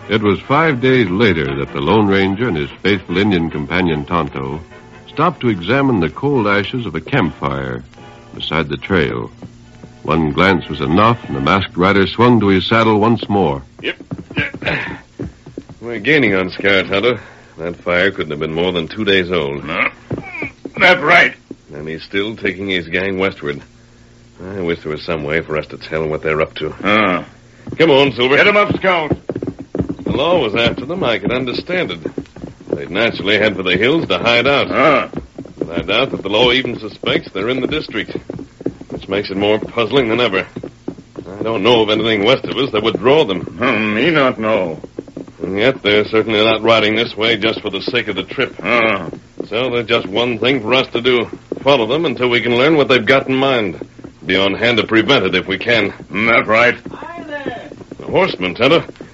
It was 5 days later that the Lone Ranger and his faithful Indian companion Tonto stopped to examine the cold ashes of a campfire beside the trail. One glance was enough, and the masked rider swung to his saddle once more. Yep. We're gaining on Scarlet Hunter. That fire couldn't have been more than 2 days old. No. That's right. And he's still taking his gang westward. I wish there was some way for us to tell what they're up to. Come on, Silver. Get him up, Scout. If the law was after them, I could understand it. They'd naturally head for the hills to hide out. But I doubt that the law even suspects they're in the district, which makes it more puzzling than ever. I don't know of anything west of us that would draw them. Me not know. And yet they're certainly not riding this way just for the sake of the trip. So there's just one thing for us to do. Follow them until we can learn what they've got in mind. Be on hand to prevent it if we can. That's right. The horsemen, Tonto.